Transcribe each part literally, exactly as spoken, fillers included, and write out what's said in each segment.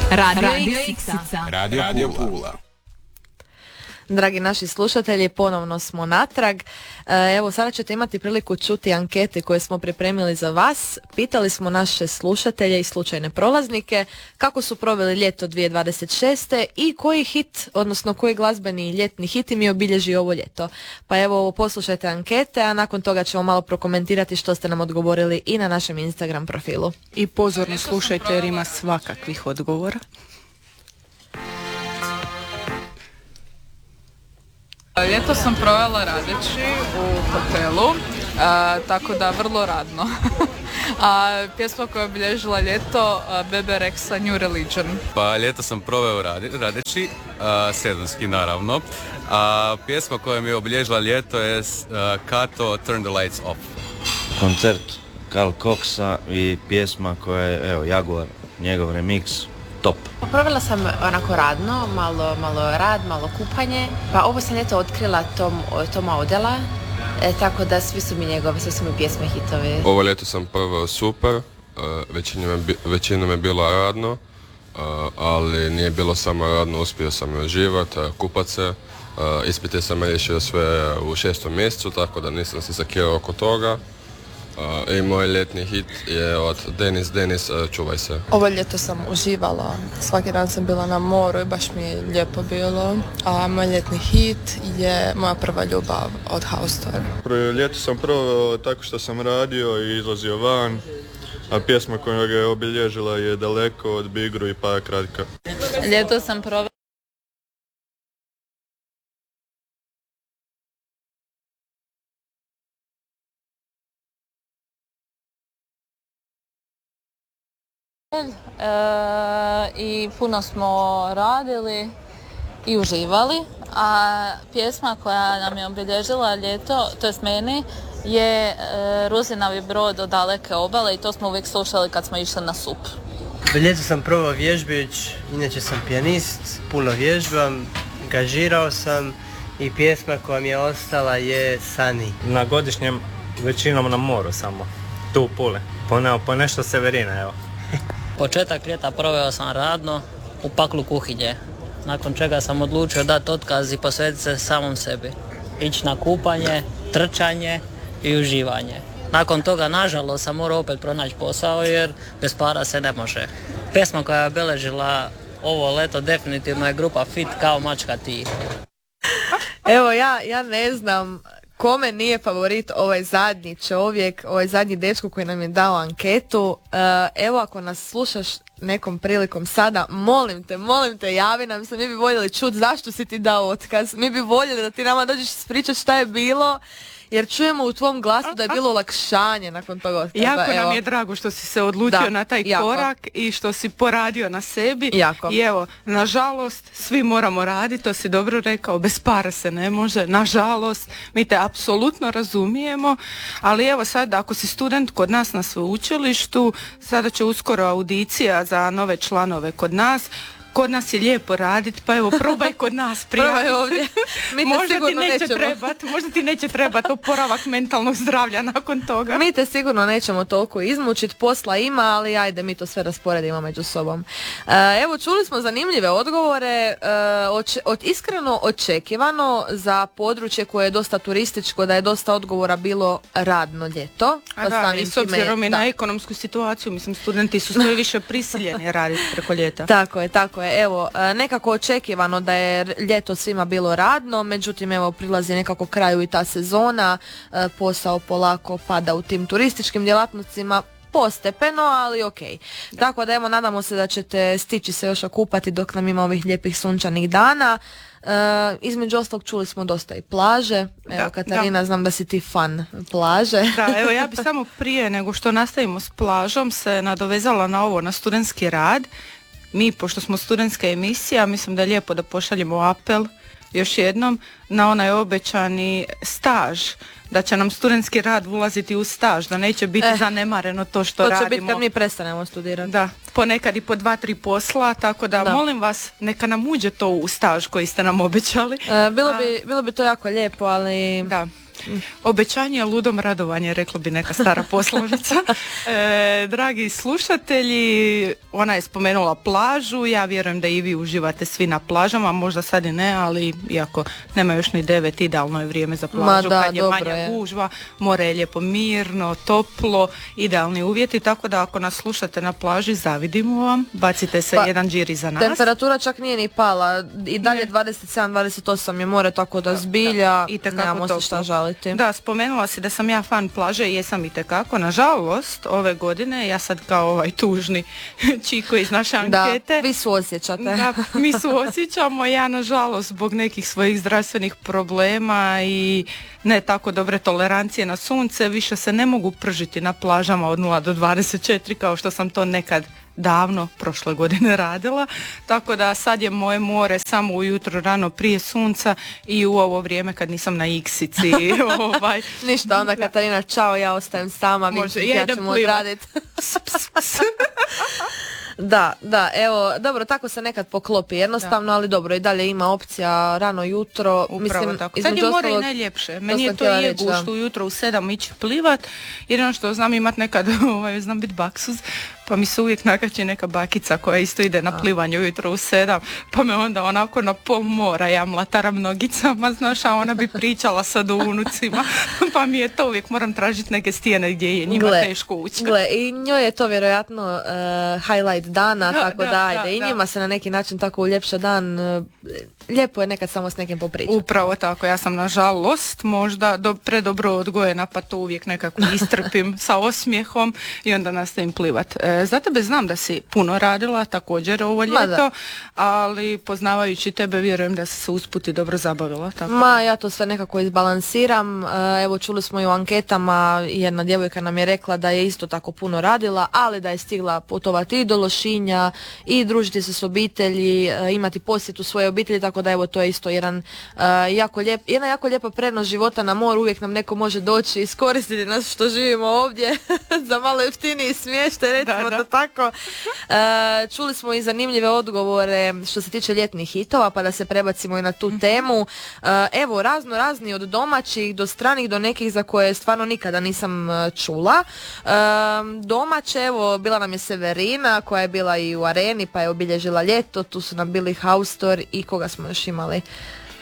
Radio Iksica. Radio, Radio Pula. Dragi naši slušatelji, ponovno smo natrag. Evo, sada ćete imati priliku čuti ankete koje smo pripremili za vas. Pitali smo naše slušatelje i slučajne prolaznike kako su proveli ljeto dvije tisuće dvadeset šeste i koji hit, odnosno koji glazbeni ljetni hit im je obilježio ovo ljeto. Pa evo, poslušajte ankete, a nakon toga ćemo malo prokomentirati što ste nam odgovorili i na našem Instagram profilu. I pozorno slušajte jer ima svakakvih odgovora. Ljeto sam provela radeći u hotelu, a, tako da vrlo radno. A pjesma koja je obilježila ljeto, Bebe Rexha, New Religion. Pa ljeto sam proveo radi, radeći, a, sezonski naravno. A pjesma koja mi je obilježila ljeto je a, Kato, Turn the Lights Off. Koncert Carl Coxa i pjesma koja je, evo, Jaguar, njegov remix. Top. Provela sam onako radno, malo, malo rad, malo kupanje, pa ovo sam ljeto otkrila Tom, Toma Odela, e, tako da svi su mi njegove, sve su mi pjesme hitovi. Ovo ljeto sam proveo super, uh, većinom, je, većinom je bilo radno, uh, ali nije bilo samo radno, uspio sam uživati, kupat se, uh, ispite sam riješio sve u šestom mjesecu, tako da nisam se sakirao oko toga. Uh, I moj ljetni hit je od Denis Denis, uh, Čuvaj se. Ovo ljeto sam uživala, svaki dan sam bila na moru i baš mi je lijepo bilo. A moj ljetni hit je Moja prva ljubav od Haustor. Ljeto sam proveo tako što sam radio i izlazio van, a pjesma koja ga je obilježila je Daleko od Bigru i Paja Kratka. Ljeto sam provela E, i puno smo radili i uživali, a pjesma koja nam je obilježila ljeto, to jest meni, je e, Ruzinavi brod od Daleke obale i to smo uvijek slušali kad smo išli na sup. Ljeto sam probao vježbić, inače sam pijanist, puno vježbam, angažirao sam i pjesma koja mi je ostala je Sani. Na godišnjem većinom na moru samo, tu u Puli, po, ne, po nešto Severina, evo. Početak ljeta proveo sam radno u paklu kuhinje, nakon čega sam odlučio dati otkaz i posvetiti se samom sebi. Ići na kupanje, trčanje i uživanje. Nakon toga, nažalost, sam morao opet pronaći posao jer bez para se ne može. Pjesma koja je obeležila ovo leto definitivno je grupa Fit kao mačka ti. Evo, ja, ja ne znam kome nije favorit ovaj zadnji čovjek, ovaj zadnji dečko koji nam je dao anketu. Evo, ako nas slušaš nekom prilikom sada, molim te, molim te, javi nam se, mi bi voljeli čuti zašto si ti dao otkaz, mi bi voljeli da ti nama dođeš ispričati šta je bilo, jer čujemo u tvom glasu da je bilo olakšanje nakon toga otkaza. Jako evo. nam je drago što si se odlučio Da, na taj jako. korak i što si poradio na sebi. Jako. I evo, nažalost, svi moramo raditi, to si dobro rekao, bez para se ne može, nažalost, mi te apsolutno razumijemo, ali evo sad, ako si student kod nas na sveučilištu, sada će uskoro audicija za nove članove kod nas. Kod nas je lijepo raditi, pa evo probaj kod nas prijaviti. Probaj ovdje. Mi te možda ti sigurno neće nećemo. trebati, možda ti neće trebati oporavak mentalnog zdravlja nakon toga. Mi te sigurno nećemo toliko izmučiti, posla ima, ali ajde mi to sve rasporedimo među sobom. E, evo, čuli smo zanimljive odgovore, e, oč, od, iskreno očekivano za područje koje je dosta turističko, da je dosta odgovora bilo radno ljeto. A da, i s obzirom i na ekonomsku situaciju, mislim, studenti su sve više prisiljeni raditi preko ljeta. Tako je, tako je. Evo, nekako očekivano da je ljeto svima bilo radno, međutim, evo, prilazi nekako kraju i ta sezona, posao polako pada u tim turističkim djelatnostima, postepeno, ali ok. Tako da, evo, nadamo se da ćete stići se još okupati dok nam ima ovih lijepih sunčanih dana. Uh, između ostalog čuli smo dosta i plaže. Evo, Da, Katarina, da. znam da si ti fan plaže. Da, evo ja bi samo prije nego što nastavimo s plažom se nadovezala na ovo, na studentski rad. Mi, pošto smo studentska emisija, mislim da je lijepo da pošaljemo apel još jednom na onaj obećani staž, da će nam studentski rad ulaziti u staž, da neće biti Eh, zanemareno to što to će radimo. biti kad mi prestanemo studirati. Da, ponekad i po dva, tri posla, tako da, Da. molim vas, neka nam uđe to u staž koji ste nam obećali. E, bilo, bi, bilo bi to jako lijepo, ali Da. Obećanje ludom radovanje, rekla bi neka stara poslovica. E, dragi slušatelji, ona je spomenula plažu, ja vjerujem da i vi uživate svi na plažama, možda sad i ne, ali iako nema još ni devet, idealno je vrijeme za plažu. Da, kad je manja je. gužva, more je lijepo mirno, toplo, idealni uvjeti, tako da ako nas slušate na plaži, zavidimo vam, bacite se pa, jedan džir iza nas. Temperatura čak nije ni pala, i dalje dvadeset sedam dvadeset osam je more, tako da zbilja da, nemamo se šta žaliti. Da, spomenula si da sam ja fan plaže, jesam i tekako. Nažalost, ove godine, ja sad kao ovaj tužni čiko iz naše ankete. Da, vi suosjećate. Da, mi suosjećamo, ja nažalost zbog nekih svojih zdravstvenih problema i ne tako dobre tolerancije na sunce, više se ne mogu pržiti na plažama od nula do dvadeset četiri kao što sam to nekad davno prošle godine radila, tako da sad je moje more samo ujutro rano prije sunca i u ovo vrijeme kad nisam na iksici. ovaj. Ništa, onda Katarina, čao, ja ostajem sama, Može, ja, ja ćemo odraditi. Da, da, evo, dobro, tako se nekad poklopi jednostavno, da. Ali dobro, i dalje ima opcija rano jutro. Upravo mislim, tako. Sad je more i najljepše. Meni je to je gušt ujutro u sedam ići plivat, jedino što znam imat nekad, ovaj, znam biti baksuz, pa mi se uvijek nakači neka bakica koja isto ide na plivanje ujutro u sedam, pa me onda onako na pol mora ja mlataram nogicama, znaš, a ona bi pričala sad o unucima, pa mi je to uvijek, moram tražiti neke stijene gdje je njima gle, teško ući. Gle, i njoj je to vjerojatno uh, highlight dana, da, tako da, da ajde, da, i njima da. Se na neki način tako uljepša dan, uh, lijepo je nekad samo s nekim popričati. Upravo tako, ja sam nažalost možda do, predobro odgojena, pa to uvijek nekako istrpim sa osmijehom i onda nastavim plivat. E, za tebe znam da si puno radila također ovo ljeto, ali poznavajući tebe vjerujem da si se usput i dobro zabavila. Tako. Ma, ja to sve nekako izbalansiram. E, evo, čuli smo i u anketama, jedna djevojka nam je rekla da je isto tako puno radila, ali da je stigla putovati i do Lošinja i družiti se s obitelji, e, imati posjetu svoje obitelji, tako da evo to je isto jedan uh, jako lijep, jedna jako lijepa prednost života na moru, uvijek nam neko može doći i iskoristiti nas što živimo ovdje za malo jeftiniji smještaj, recimo da, da. To tako. Uh, čuli smo i zanimljive odgovore što se tiče ljetnih hitova, pa da se prebacimo i na tu temu. Uh, evo, razno razni od domaćih do stranih do nekih za koje stvarno nikada nisam uh, čula. Uh, domaće, evo, bila nam je Severina koja je bila i u Areni pa je obilježila ljeto, tu su nam bili Haustor i koga smo još imali? E,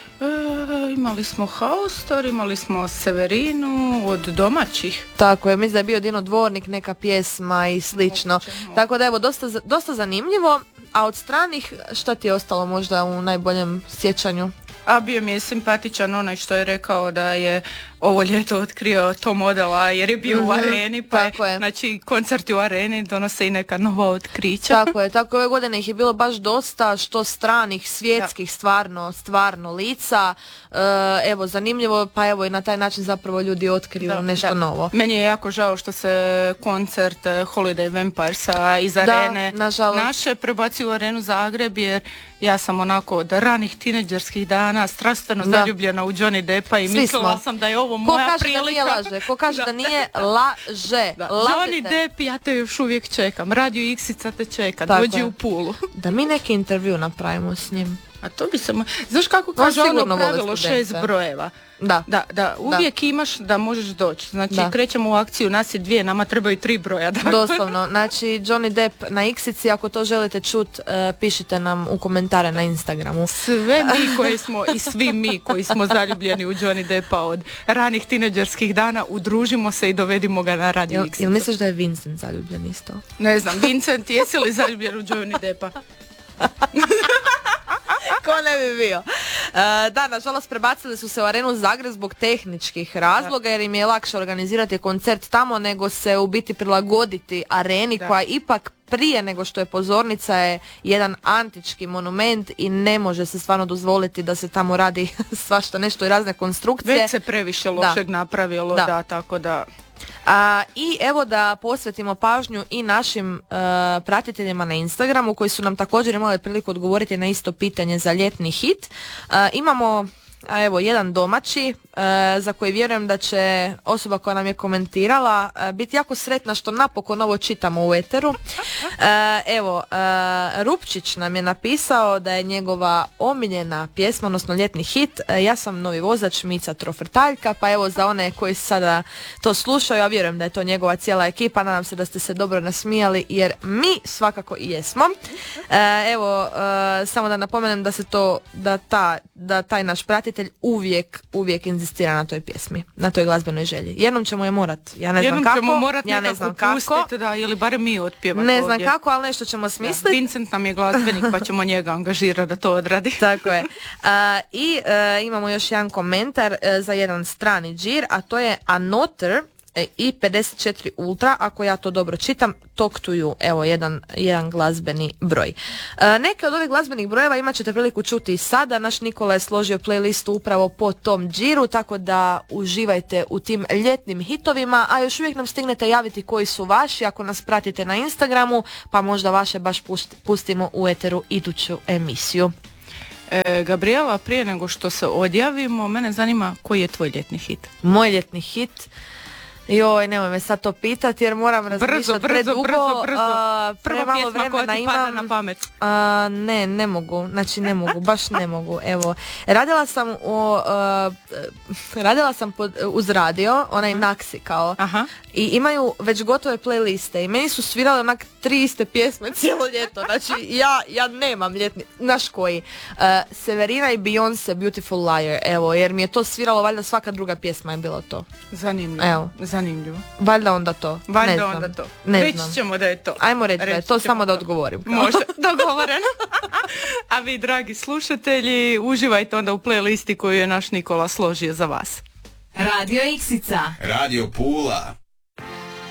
imali smo Haustor, imali smo Severinu od domaćih. Tako je, mislim da je bio Dino Dvornik, neka pjesma i slično. Tako da evo, dosta, dosta zanimljivo. A od stranih, šta ti je ostalo možda u najboljem sjećanju? A bio mi je simpatičan onaj što je rekao da je ovo ljeto otkrio Tom Odell jer je bio mm-hmm. u Areni, pa je, je. Znači koncerti u Areni donose i neka nova otkrića. Tako je, tako ove godine ih je bilo baš dosta, što stranih, svjetskih, da. stvarno, stvarno lica. E, evo, zanimljivo, pa evo i na taj način zapravo ljudi otkriju da, nešto da. novo. Meni je jako žao što se koncert Holiday Vampiresa iz Arene da, nažalost. naše prebacio u Arenu Zagreb, jer ja sam onako od ranih tineđerskih dana strastveno da. zaljubljena u Johnny Deppa i Svi mislila smo. sam da je ovo moja Ko kaže prilika. Da nije laže, ko kaže da, da nije laže. Da. Johnny Depp, ja te još uvijek čekam. Radio Iksica te čeka, Tako dođi je. u Pulu. Da mi neki intervju napravimo s njim. A to bi se mo... Znaš kako kaže ono pravilo šest brojeva? Da. Da, da, uvijek da. imaš da možeš doći. Znači da. krećemo u akciju, nas je dvije, nama trebaju tri broja. Dakle. Doslovno, znači Johnny Depp na Iksici, ako to želite čut, uh, pišite nam u komentare na Instagramu. Sve mi koji smo i svi mi koji smo zaljubljeni u Johnny Deppa od ranih tineđerskih dana, udružimo se i dovedimo ga na Radio Iksicu. Jel misliš da je Vincent zaljubljen isto? Ne znam, Vincent, jesi li zaljubljen u Johnny Deppa? Ko ne bi bio. E, da, nažalost prebacili su se u Arenu Zagreb zbog tehničkih razloga, jer im je lakše organizirati koncert tamo nego se u biti prilagoditi Areni da. koja ipak prije nego što je pozornica je jedan antički monument i ne može se stvarno dozvoliti da se tamo radi svašta nešto i razne konstrukcije. Već se previše lošeg da. napravilo, da. da, tako da... A, I evo da posvetimo pažnju i našim uh, pratiteljima na Instagramu koji su nam također imali priliku odgovoriti na isto pitanje za ljetni hit. Uh, imamo a evo jedan domaći e, za koji vjerujem da će osoba koja nam je komentirala e, biti jako sretna što napokon ovo čitamo u eteru. E, evo, e, Rupčić nam je napisao da je njegova omiljena pjesma, odnosno ljetni hit, e, Ja sam novi vozač Mica Trofrtaljka, pa evo za one koji sada to slušaju, ja vjerujem da je to njegova cijela ekipa, nadam se da ste se dobro nasmijali jer mi svakako i jesmo. E, evo, e, samo da napomenem da se to, da, ta, da taj naš pratitelj uvijek, uvijek inzistira na toj pjesmi, na toj glazbenoj želji. Jednom ćemo je morat, ja ne Jednom znam kako, ćemo morat ja ne znam kako, pustiti, da, ili barem mi otpjevati ne znam ovdje. kako, ali nešto ćemo smisliti. Vincent nam je glazbenik pa ćemo njega angažirati da to odradi. Tako je. A, I a, imamo još jedan komentar a, za jedan strani džir, a to je Anoter i pedeset četiri Ultra, ako ja to dobro čitam, Talk to You, evo jedan, jedan glazbeni broj. E, neke od ovih glazbenih brojeva imat ćete priliku čuti i sada. Naš Nikola je složio playlistu upravo po tom džiru, tako da uživajte u tim ljetnim hitovima, a još uvijek nam stignete javiti koji su vaši ako nas pratite na Instagramu, pa možda vaše baš pustimo u eteru iduću emisiju. E, Gabriela, prije nego što se odjavimo, mene zanima koji je tvoj ljetni hit? Moj ljetni hit? Joj, nemoj me sad to pitati jer moram razmišljati predugo. Brzo, brzo, a, Prva pjesma koja ti pada na pamet. A, ne, ne mogu, znači ne mogu, baš ne mogu. Evo, radila sam u, a, radila sam pod, uz radio, onaj Naksi kao. Aha. I imaju već gotove playliste i meni su svirale onak tri iste pjesme cijelo ljeto. Znači ja, ja nemam ljetni, znaš koji? Uh, Severina i Beyoncé Beautiful Liar, evo, jer mi je to sviralo, valjda svaka druga pjesma je bilo to. Zanimljivo. Evo. Zanimljivo. Valjda onda to. Valjda ne znam. onda to. Ne Reći znam. ćemo da je to. Ajmo reći da je to, samo da to. odgovorim. Može, dogovoreno. A vi, dragi slušatelji, uživajte onda u playlisti koju je naš Nikola složio za vas. Radio Iksica. Radio Pula.